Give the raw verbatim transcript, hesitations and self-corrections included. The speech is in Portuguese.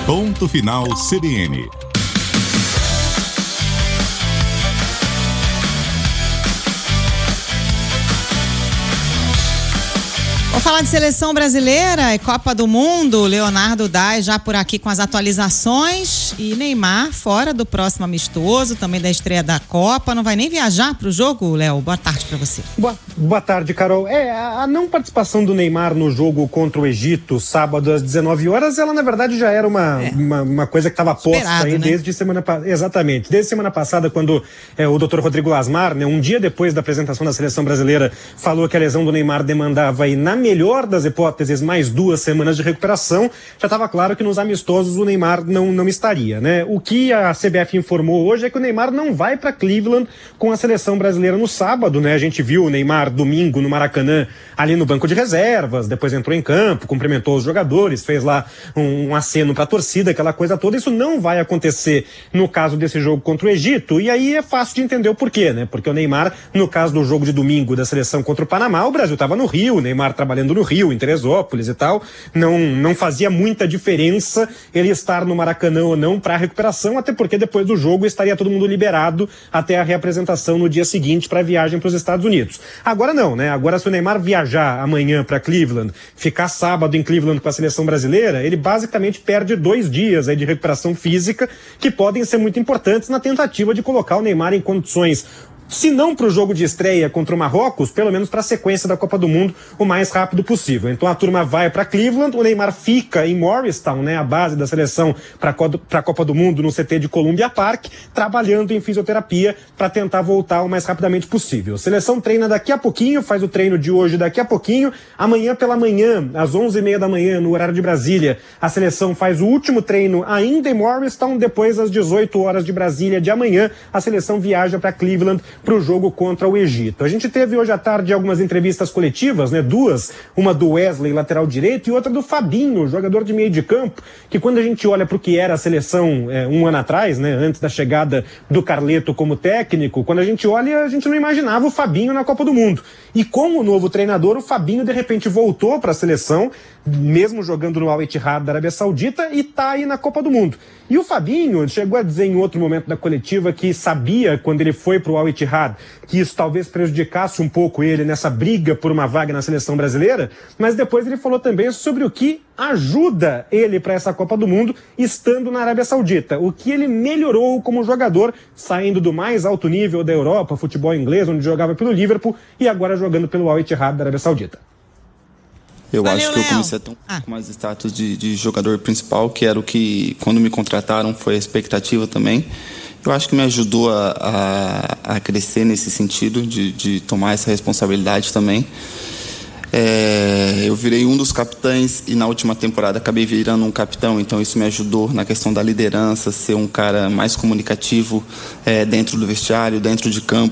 Ponto Final C B N. Vamos falar de seleção brasileira e Copa do Mundo. Leonardo Dai já por aqui com as atualizações e Neymar fora do próximo amistoso, também da estreia da Copa. Não vai nem viajar para o jogo, Léo? Boa tarde para você. Boa, boa tarde, Carol. É, a não participação do Neymar no jogo contra o Egito, sábado às dezenove horas, ela na verdade já era uma, é. uma, uma coisa que estava posta aí, né? desde semana passada. Exatamente. Desde semana passada, quando é, o doutor Rodrigo Lasmar, né, um dia depois da apresentação da seleção brasileira, falou que a lesão do Neymar demandava aí, na melhor das hipóteses, mais duas semanas de recuperação, já estava claro que nos amistosos o Neymar não, não estaria, né? O que a C B F informou hoje é que o Neymar não vai para Cleveland com a seleção brasileira no sábado, né? A gente viu o Neymar domingo no Maracanã, ali no banco de reservas, depois entrou em campo, cumprimentou os jogadores, fez lá um, um aceno para a torcida, aquela coisa toda. Isso não vai acontecer no caso desse jogo contra o Egito, e aí é fácil de entender o porquê, né? Porque o Neymar, no caso do jogo de domingo da seleção contra o Panamá, o Brasil estava no Rio, o Neymar trabalhando no Rio, em Teresópolis e tal, não, não fazia muita diferença ele estar no Maracanã ou não para a recuperação, até porque depois do jogo estaria todo mundo liberado até a reapresentação no dia seguinte para a viagem para os Estados Unidos. Agora não, né? Agora se o Neymar viajar amanhã para Cleveland, ficar sábado em Cleveland com a seleção brasileira, ele basicamente perde dois dias aí de recuperação física que podem ser muito importantes na tentativa de colocar o Neymar em condições, se não para o jogo de estreia contra o Marrocos, pelo menos para a sequência da Copa do Mundo o mais rápido possível. Então a turma vai para Cleveland, o Neymar fica em Morristown, né, a base da seleção para a Copa do Mundo no C T de Columbia Park, trabalhando em fisioterapia para tentar voltar o mais rapidamente possível. A seleção treina daqui a pouquinho, faz o treino de hoje daqui a pouquinho, amanhã pela manhã, às onze e meia da manhã, no horário de Brasília, a seleção faz o último treino ainda em Morristown, depois às dezoito horas de Brasília de amanhã, a seleção viaja para Cleveland para o jogo contra o Egito. A gente teve hoje à tarde algumas entrevistas coletivas, né? Duas, uma do Wesley, lateral direito, e outra do Fabinho, jogador de meio de campo, que quando a gente olha para o que era a seleção é, um ano atrás, né? Antes da chegada do Carleto como técnico, quando a gente olha, a gente não imaginava o Fabinho na Copa do Mundo. E com o novo treinador, o Fabinho de repente voltou para a seleção, mesmo jogando no Al Ittihad da Arábia Saudita, e tá aí na Copa do Mundo. E o Fabinho chegou a dizer em outro momento da coletiva que sabia, quando ele foi para o Al Ittihad, que isso talvez prejudicasse um pouco ele nessa briga por uma vaga na seleção brasileira, mas depois ele falou também sobre o que ajuda ele para essa Copa do Mundo estando na Arábia Saudita, o que ele melhorou como jogador, saindo do mais alto nível da Europa, futebol inglês, onde jogava pelo Liverpool, e agora jogando pelo Al Ittihad da Arábia Saudita. Eu Valeu, acho que eu Léo. comecei a ter um ah. pouco mais de status de, de jogador principal, que era o que, quando me contrataram, foi a expectativa também. Eu acho que me ajudou a, a, a crescer nesse sentido, de, de tomar essa responsabilidade também. É, eu virei um dos capitães e na última temporada acabei virando um capitão, então isso me ajudou na questão da liderança, ser um cara mais comunicativo é, dentro do vestiário, dentro de campo.